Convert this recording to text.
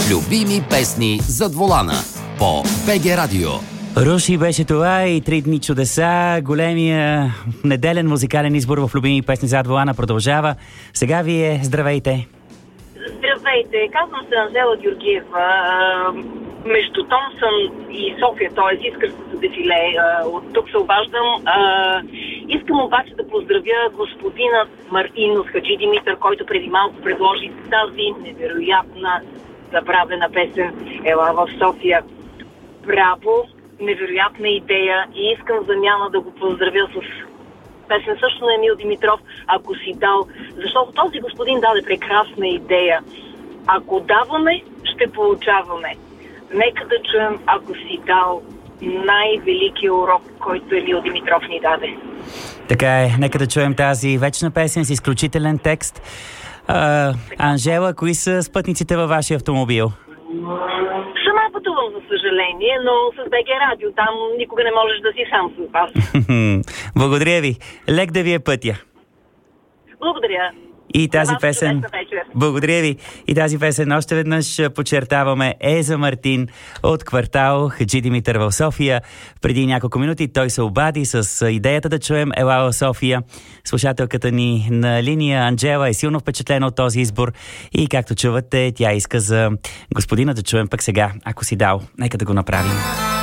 Любими песни зад волана по БГ Радио. Руши беше това и 3 дни чудеса. Големия неделен музикален избор в любими песни зад волана продължава. Сега вие здравейте. Здравейте, казвам се Анжела Георгиева. Между Томсън и София, т.е. Искърското дефиле. От тук се обаждам. Искам обаче да поздравя господина Мартин от Хаджи Димитър, който преди малко предложи тази невероятна забравена песен "Ела в София". Браво, невероятна идея и искам замяна да го поздравя с песен също на Емил Димитров, "Ако си дал", защото този господин даде прекрасна идея. Ако даваме, ще получаваме. Нека да чуем "Ако си дал", най-великият урок, който Емил Димитров ни даде. Така е, нека да чуем тази вечна песен с изключителен текст. Анжела, кои са спътниците във вашия автомобил? Сама пътувам, за съжаление, но с БГ Радио там никога не можеш да си сам с вас. Благодаря ви. Лек да ви е пътя. Благодаря. И тази песен... Благодаря ви. И тази песен още веднъж подчертаваме е за Мартин от квартал Хаджи Димитър в София. Преди няколко минути той се обади с идеята да чуем "Ела в София". Слушателката ни на линия Анжела е силно впечатлена от този избор и както чувате, тя иска за господина да чуем пък сега, "Ако си дал". Нека да го направим.